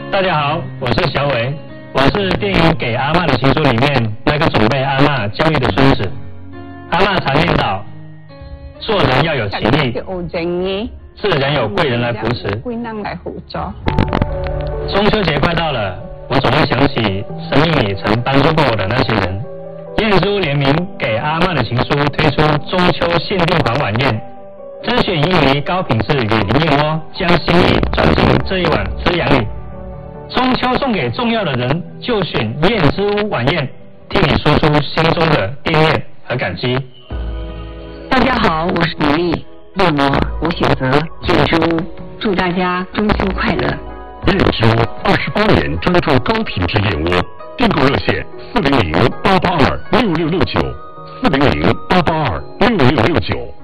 大家好，我是小伟，我是电影《给阿嬷的情书》里面那个准备阿嬷教育的孙子。阿嬷常念叨，做人要有情义，是人有贵人来扶持。中秋节快到了，我总会想起生命里曾帮助过我的那些人。燕珠联名《给阿嬷的情书》推出中秋限定款晚宴，甄选一鱼高品质与林燕窝，将心意转进这一碗滋养里。中秋送给重要的人，就选燕之屋晚宴，替你说出心中的惦念和感激。 大家好，我是努力为我选择燕之屋，祝大家中秋快乐。 燕之屋28年专注高品质燕窝，订购热线400-882-6669，400-882-6669。